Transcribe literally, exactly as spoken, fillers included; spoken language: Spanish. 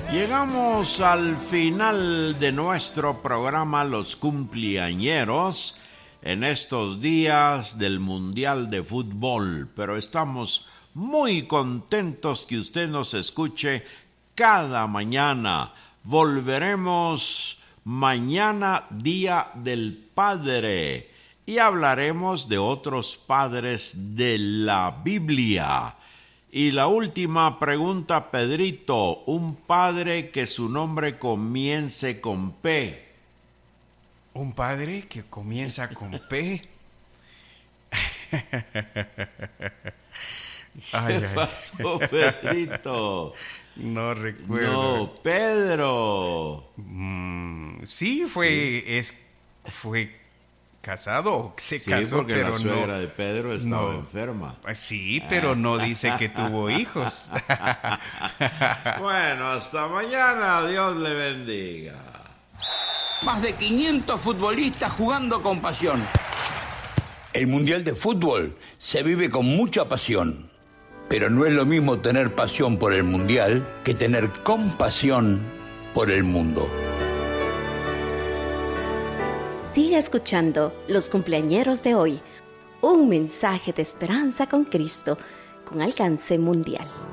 Llegamos al final de nuestro programa Los Cumpleañeros en estos días del Mundial de Fútbol, pero estamos muy contentos que usted nos escuche cada mañana. Volveremos mañana, Día del Padre, y hablaremos de otros padres de la Biblia. Y la última pregunta, Pedrito, un padre que su nombre comience con P. ¿Un padre que comienza con P? Ay, ¿Qué pasó, Pedrito? No recuerdo. No, Pedro. Mm, sí, fue, sí. Es, fue casado, se sí, casó, porque pero la suegra no, de Pedro estaba no, enferma. Sí, pero no dice que tuvo hijos. Bueno, hasta mañana, Dios le bendiga. Más de quinientos futbolistas jugando con pasión. El Mundial de Fútbol se vive con mucha pasión, pero no es lo mismo tener pasión por el Mundial que tener compasión por el mundo. Sigue escuchando Los Cumpleañeros de hoy, un mensaje de esperanza con Cristo, con alcance mundial.